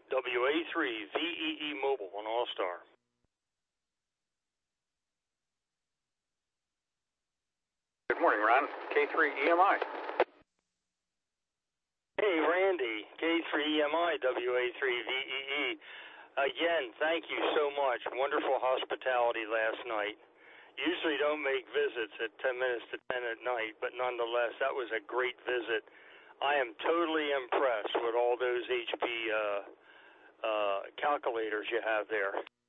WA3VEE Mobile on All-Star. Good morning, Ron. K3EMI. Hey, Randy. K3EMI, WA3VEE. Again, thank you so much. Wonderful hospitality last night. Usually don't make visits at 10 minutes to 10 at night, but nonetheless, that was a great visit. I am totally impressed with all those HP calculators you have there.